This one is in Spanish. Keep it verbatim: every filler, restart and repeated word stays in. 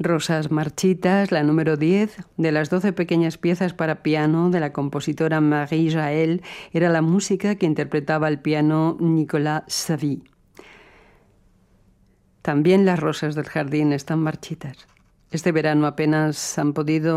Rosas marchitas, la número diez, de las doce pequeñas piezas para piano de la compositora Marie Jaël, era la música que interpretaba al piano Nicolas Savy. También las rosas del jardín están marchitas. Este verano apenas han podido